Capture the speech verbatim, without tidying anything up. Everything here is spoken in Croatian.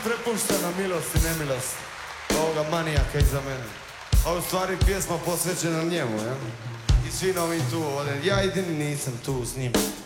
prepuštena milost i nemilost ovoga manijaka iza mene. A u stvari pjesma posvećena njemu, ja? I svim ovim tu ovdje. Ja jedini nisam tu s njim.